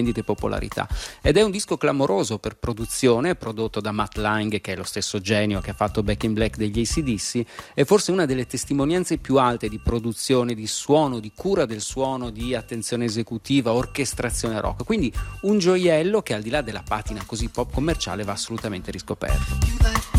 vendite e popolarità. Ed è un disco clamoroso per produzione, prodotto da Matt Lang, che è lo stesso genio che ha fatto Back in Black degli AC/DC, è forse una delle testimonianze più alte di produzione, di suono, di cura del suono, di attenzione esecutiva, orchestrazione rock. Quindi un gioiello che, al di là della patina così pop commerciale, va assolutamente riscoperto.